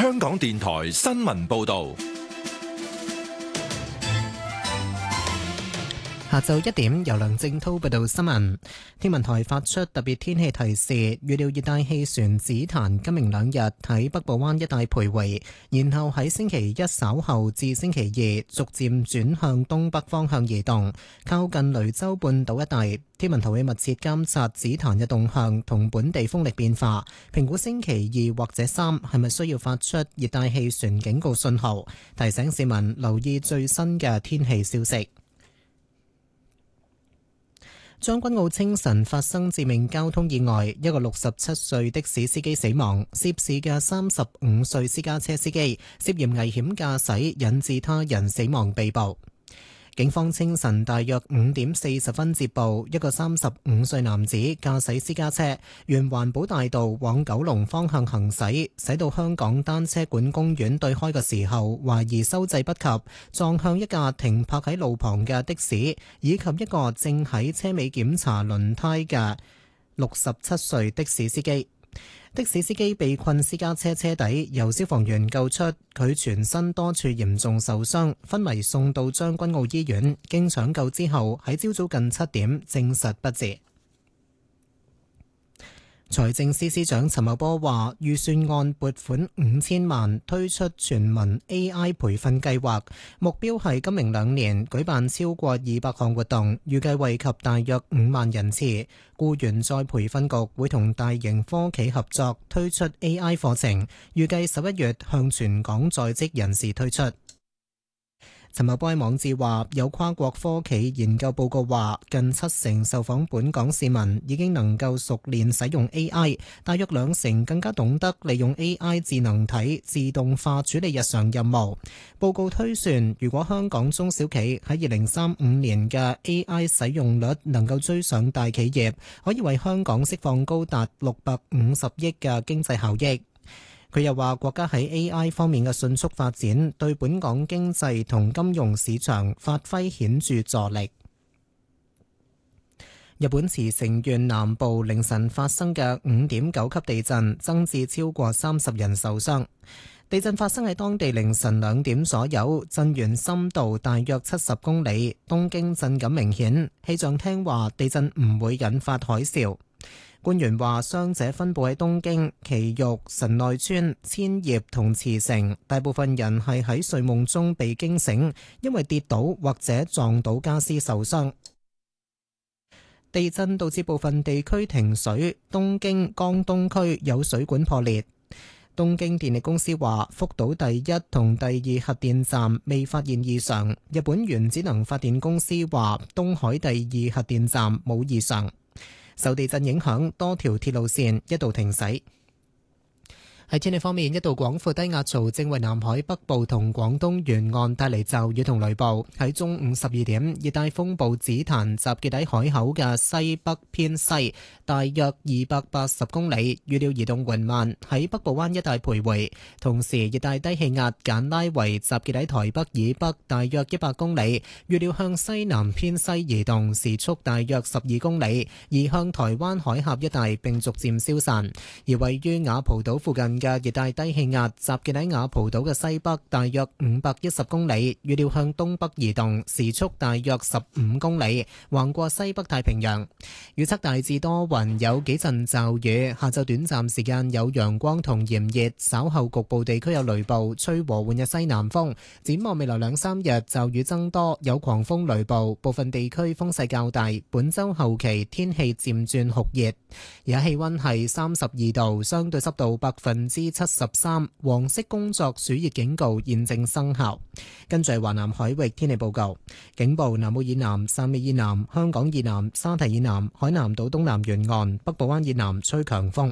香港電台新聞報道。 下晝1點，由梁正濤報道新聞。天文台發出特別天氣提示，預料熱帶氣旋紫檀今明兩日喺北部灣一帶徘徊，然後喺星期一稍後至星期二逐漸轉向東北方向移動，靠近雷州半島一帶。天文台會密切監察紫檀嘅動向同本地風力變化，評估星期2或者3係咪需要發出熱帶氣旋警告信號，提醒市民留意最新嘅天氣消息。將軍澳清晨發生致命交通意外，一個67歲的士司機死亡，涉事嘅35歲私家車司機涉嫌危險駕駛引致他人死亡被捕。警方清晨大約5點40分接報，一個35歲男子駕駛私家車沿環保大道往九龍方向行駛，駛到香港單車館公園對開嘅時候，懷疑收掣不及，撞向一架停泊喺路旁嘅的士，以及一個正喺車尾檢查輪胎嘅67歲的士司機。的士司機被困私家車車底，由消防員救出，佢全身多處嚴重受傷，昏迷送到將軍澳醫院，經搶救之後喺朝早近7點證實不治。財政司司長陳茂波話，預算案撥款5000萬推出全民 AI 培訓計劃，目標係今明2年舉辦超過200項活動，預計惠及大約5萬人次。僱員再培訓局會同大型科企合作推出 AI 課程，預計11月向全港在職人士推出。陳茂波喺網誌話，有跨國科企研究報告話，近70%受訪本港市民已經能夠熟練使用 AI， 大約20%更加懂得利用 AI 智能體自動化處理日常任務。報告推算，如果香港中小企喺2035年嘅 AI 使用率能夠追上大企業，可以為香港釋放高達650億嘅經濟效益。佢又話，國家喺 AI 方面嘅迅速發展，對本港經濟同金融市場發揮顯著助力。日本茨城縣南部凌晨發生嘅5.9級地震，增至超過30人受傷。地震發生喺當地凌晨2點左右，震源深度大約70公里，東京震感明顯。氣象廳話，地震唔會引發海嘯。官員話，傷者分布喺東京、埼玉、神奈川、千葉同茨城，大部分人係喺睡夢中被驚醒，因為跌倒或者撞到家私受傷。地震導致部分地區停水，東京江東區有水管破裂。東京電力公司話，福島第一同第2核電站未發現異常。日本原子能發電公司話，東海第2核電站冇異常。受地震影響，多條鐵路線一度停駛。喺天氣方面，一道廣闊低壓槽正為南海北部同廣東沿岸帶嚟驟雨同雷暴。喺中午12點，熱帶風暴紫檀集結喺海口嘅西北偏西，大約280公里，預料移動緩慢，喺北部灣一帶徘徊。同時，熱帶低氣壓簡拉維集結喺台北以北，大約100公里，預料向西南偏西移動，時速大約12公里，移向台灣海峽一帶並逐漸消散。而位於雅蒲島附近嘅熱帶低氣壓集結喺雅蒲島嘅西北，大約510公里，預料向東北移動，時速大約15公里，橫過西北太平洋。預測大致多雲，有幾陣驟雨，下晝短暫時間有陽光同炎熱，稍後局部地區有雷暴，吹和緩嘅西南風。展望未來2-3日，驟雨增多，有狂風雷暴，部分地區風勢較大。本週後期天氣漸轉酷熱，而家氣溫係32度，相對濕度73%，黃色工作暑熱警告現正生效。跟住華南海域天氣報告，警報：南澳以南、汕尾以南、香港以南、沙堤以南、海南島東南沿岸、北部灣以南吹強風。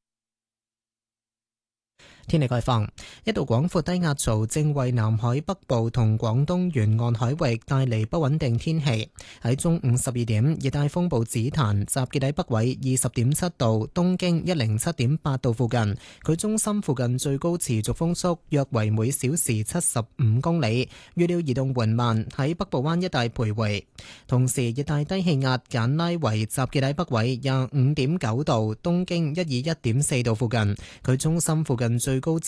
天氣概況，一道廣闊低壓槽正為南海北部同廣東沿岸海域帶嚟不穩定天氣。喺中午12點，熱帶風暴紫檀集結喺北緯20.7度、東經107.8度附近，佢中心附近最高持續風速約為每小時75公里，預料移動緩慢，喺北部灣一帶徘徊。同時，熱帶低氣壓簡拉維集結喺北緯25.9度、東經121.4度附近，佢中心附近最高